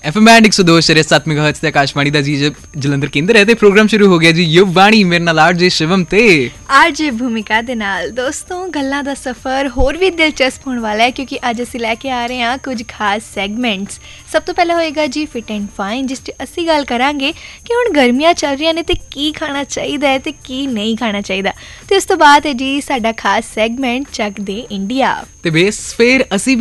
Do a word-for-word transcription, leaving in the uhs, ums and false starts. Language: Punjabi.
ਐਫ ਐਮ ਬੈਂਡ ਇੱਕ ਸੌ ਦੋ ਸ਼ਰੇ ਸੱਤ ਮੈਗਾਹਰਟਜ਼ ਤੇ ਆਕਾਸ਼ਵਾਣੀ ਦਾ ਜੀ ਜਲੰਧਰ ਕੇਂਦਰ ਹੈ ਤੇ ਪ੍ਰੋਗਰਾਮ ਸ਼ੁਰੂ ਹੋ ਗਿਆ ਜੀ ਯੁਵਾਣੀ। ਮੇਰੇ ਨਾਲ ਆਰ ਜੇ ਸ਼ਿਵਮ ਤੇ ਆਰ ਜੇ ਭੂਮਿਕਾ ਦੇ ਨਾਲ। ਦੋਸਤੋ, ਗੱਲਾਂ ਦਾ ਸਫ਼ਰ ਹੋਰ ਵੀ ਦਿਲਚਸਪ ਹੋਣ ਵਾਲਾ ਹੈ ਕਿਉਂਕਿ ਅੱਜ ਅਸੀਂ ਲੈ ਕੇ ਆ ਰਹੇ ਹਾਂ ਕੁਝ ਖਾਸ ਸੈਗਮੈਂਟਸ। ਸਭ ਤੋਂ ਪਹਿਲਾਂ ਹੋਏਗਾ ਜੀ ਫਿਟ ਐਂਡ ਫਾਈਨ, ਜਿਸ 'ਚ ਅਸੀਂ ਗੱਲ ਕਰਾਂਗੇ ਕਿ ਹੁਣ ਗਰਮੀਆਂ ਚੱਲ ਰਹੀਆਂ ਨੇ ਤੇ ਕੀ ਖਾਣਾ ਚਾਹੀਦਾ ਹੈ ਤੇ ਕੀ ਨਹੀਂ ਖਾਣਾ ਚਾਹੀਦਾ। ਤੇ ਉਸ ਤੋਂ ਬਾਅਦ ਹੈ ਜੀ ਸਾਡਾ ਖਾਸ ਸੈਗਮੈਂਟ ਚੱਕ ਦੇ ਇੰਡੀਆ। ਤੇ ਬੇਸ ਫਿਰ ਅਸੀਂ